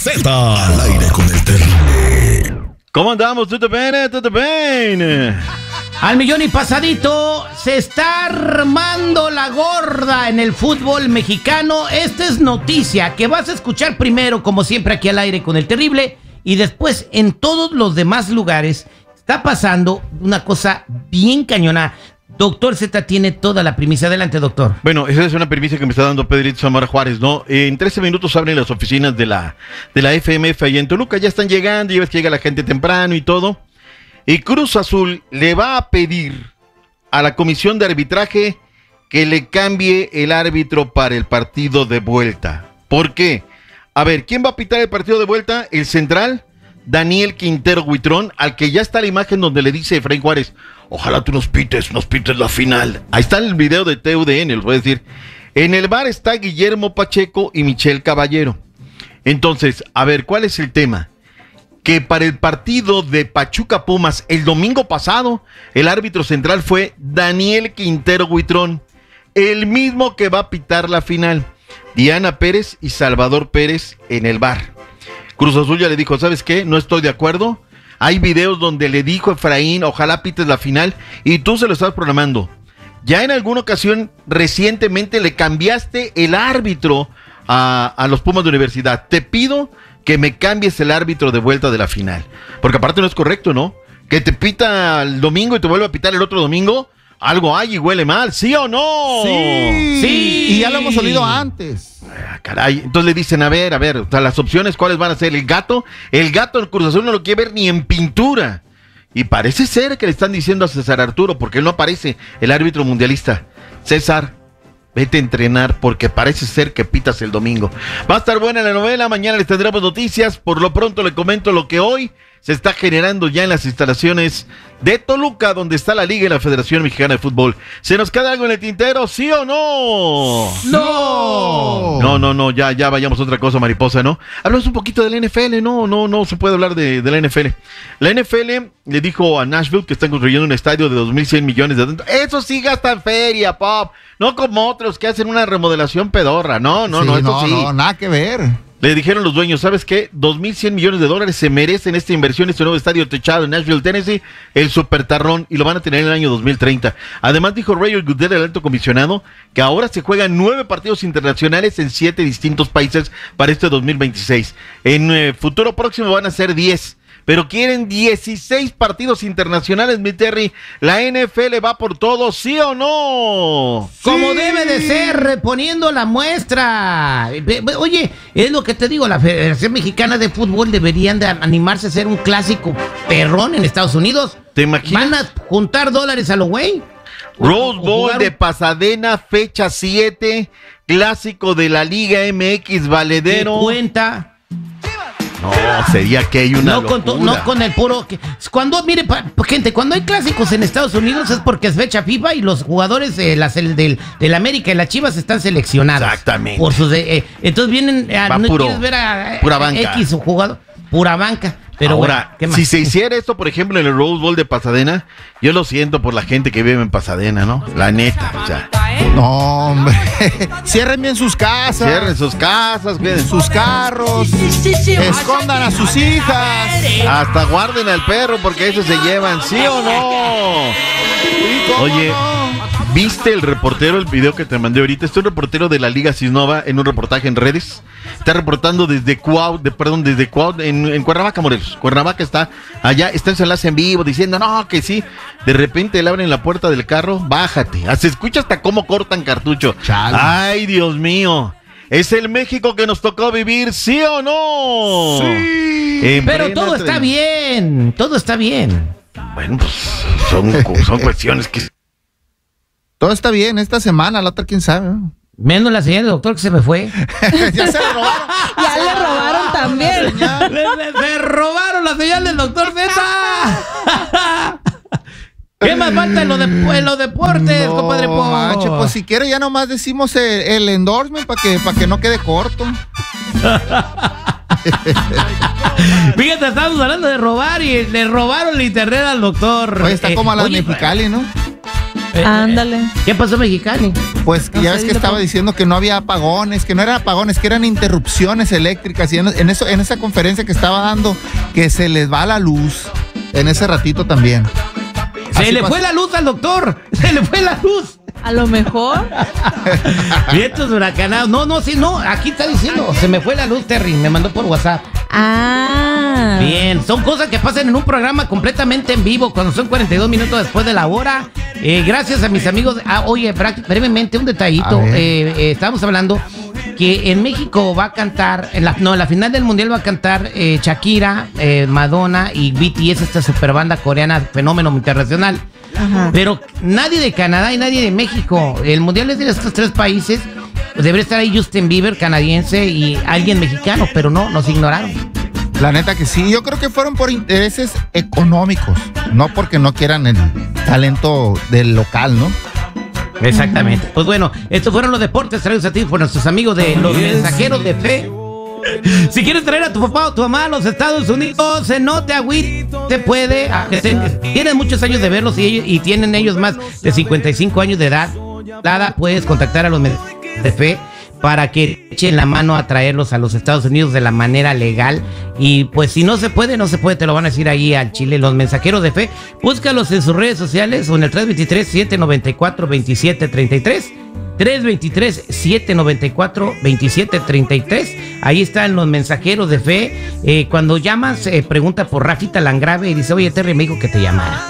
Z al aire con el terrible. ¿Cómo andamos? ¿Todo bien? ¿Todo bien? Al millón y pasadito, se está armando la gorda en el fútbol mexicano. Esta es noticia que vas a escuchar primero, como siempre, aquí al aire con el terrible. Y después, en todos los demás lugares, está pasando una cosa bien cañona. Doctor Z tiene toda la primicia. Adelante, doctor. Bueno, esa es una primicia que me está dando Pedrito Samara Juárez, ¿no? En 13 minutos abren las oficinas de la FMF allá en Toluca. Ya están llegando, ya ves que llega la gente temprano y todo. Y Cruz Azul le va a pedir a la comisión de arbitraje que le cambie el árbitro para el partido de vuelta. ¿Por qué? A ver, ¿quién va a pitar el partido de vuelta? El central, Daniel Quintero Huitrón, al que ya está la imagen donde le dice Efraín Juárez: ojalá tú nos pites la final. Ahí está el video de TUDN, lo voy a decir. En el bar está Guillermo Pacheco y Michelle Caballero. Entonces, a ver, ¿cuál es el tema? Que para el partido de Pachuca Pumas el domingo pasado, el árbitro central fue Daniel Quintero Huitrón, el mismo que va a pitar la final. Diana Pérez y Salvador Pérez en el bar. Cruz Azul ya le dijo: ¿sabes qué? No estoy de acuerdo. Hay videos donde le dijo Efraín: ojalá pites la final, y tú se lo estás programando. Ya en alguna ocasión recientemente le cambiaste el árbitro a los Pumas de Universidad. Te pido que me cambies el árbitro de vuelta de la final, porque aparte no es correcto, ¿no? Que te pita el domingo y te vuelve a pitar el otro domingo. Algo hay y huele mal, ¿sí o no? Sí, y ya lo hemos oído antes. Caray, entonces le dicen, a ver, o sea, las opciones, ¿cuáles van a ser? El gato en Cruz Azul no lo quiere ver ni en pintura. Y parece ser que le están diciendo a César Arturo, porque él no aparece, el árbitro mundialista: César, vete a entrenar porque parece ser que pitas el domingo. Va a estar buena la novela, mañana les tendremos noticias. Por lo pronto le comento lo que hoy se está generando ya en las instalaciones de Toluca, donde está la Liga y la Federación Mexicana de Fútbol. ¿Se nos queda algo en el tintero, sí o no? No, ya vayamos a otra cosa, mariposa, ¿no? Hablamos un poquito de la NFL, no se puede hablar de la NFL. La NFL le dijo a Nashville que están construyendo un estadio de 2,100 millones de dólares. Eso sí gasta feria, pop. No como otros que hacen una remodelación pedorra. No, nada que ver. Le dijeron los dueños: ¿sabes qué? 2,100 millones de dólares se merecen esta inversión, este nuevo estadio techado en Nashville, Tennessee, el Supertarrón, y lo van a tener en el año 2030. Además, dijo Roger Goodell, el alto comisionado, que ahora se juegan 9 partidos internacionales en 7 distintos países para este 2026. En futuro próximo van a ser 10. Pero quieren 16 partidos internacionales, mi Terry. La NFL va por todo, ¿sí o no? Sí. Como debe de ser, poniendo la muestra. Oye, es lo que te digo, la Federación Mexicana de Fútbol deberían de animarse a hacer un clásico perrón en Estados Unidos. ¿Te imaginas? ¿Van a juntar dólares a lo güey? Rose Bowl de Pasadena, fecha 7, clásico de la Liga MX Valedero. ¿Qué cuenta? No, sería que hay una locura. No con el puro... Cuando, mire, gente, cuando hay clásicos en Estados Unidos es porque es fecha FIFA y los jugadores del América y las Chivas están seleccionados. Exactamente. Por sus, entonces vienen... no quieres ver a pura banca. X jugador, pura banca. Pero ahora, bueno, si se hiciera esto, por ejemplo, en el Rose Bowl de Pasadena, yo lo siento por la gente que vive en Pasadena, ¿no? La neta, o sea... No, hombre. Cierren bien sus casas. Cierren sus casas, cuiden sus carros. Escondan a sus hijas. Hasta guarden al perro porque eso se llevan, ¿sí o no? Oye, ¿viste el reportero, el video que te mandé ahorita? Este es un reportero de la Liga Cisnova en un reportaje en redes. Está reportando desde Cuau, en Cuernavaca, Morelos. Cuernavaca está allá, está en su enlace en vivo diciendo, no, que sí. De repente le abren la puerta del carro, bájate. Se escucha hasta cómo cortan cartucho. Chale. Ay, Dios mío. ¿Es el México que nos tocó vivir, sí o no? Sí. Pero todo está bien, todo está bien. Bueno, pues son cuestiones que... Todo está bien esta semana, la otra quién sabe, ¿no? Menos la señal del doctor que se me fue. Ya se le robaron. Ya le robaron también. Le robaron la señal del doctor Z. ¿Qué más falta en los deportes, compadre? Manche, pues si quiere ya nomás decimos el endorsement para que no quede corto. Fíjate, estábamos hablando de robar y le robaron el internet al doctor. Oye, está como a la de Mexicali, ¿no? Ándale. ¿Qué pasó, Mexicali? Pues que No ya sé, ves que dile estaba cómo. diciendo que no había apagones, que no eran apagones, que eran interrupciones eléctricas. Y en esa conferencia que estaba dando, que se les va la luz en ese ratito también. Se Así le pasó. fue la luz al doctor. Se le fue la luz. A lo mejor. Vientos huracanados. No, aquí está diciendo. Se me fue la luz, Terry. Me mandó por WhatsApp. Ah. Bien, son cosas que pasan en un programa completamente en vivo cuando son 42 minutos después de la hora. Gracias a mis amigos. Oye, brevemente un detallito. A ver. Estábamos hablando que en México va a cantar, en la final del mundial va a cantar Shakira, Madonna y BTS, esta super banda coreana, fenómeno internacional. Ajá. Pero nadie de Canadá y nadie de México. El mundial es de estos tres países. Debería estar ahí Justin Bieber, canadiense, y alguien mexicano, pero no, nos ignoraron. La neta que sí, yo creo que fueron por intereses económicos, no porque no quieran el talento del local, ¿no? Exactamente. Pues bueno, estos fueron los deportes traídos a ti por nuestros amigos de los mensajeros de fe. Si quieres traer a tu papá o tu mamá a los Estados Unidos, no te agüites, te puede. Tienen muchos años de verlos y tienen ellos más de 55 años de edad. Nada, puedes contactar a los mensajeros de fe para que echen la mano a traerlos a los Estados Unidos de la manera legal. Y pues si no se puede, te lo van a decir ahí al Chile. Los mensajeros de fe, búscalos en sus redes sociales o en el 323-794-2733. 323-794-2733. Ahí están los mensajeros de fe. Cuando llamas, pregunta por Rafita Langrave y dice, oye, Terry me dijo que te llamara.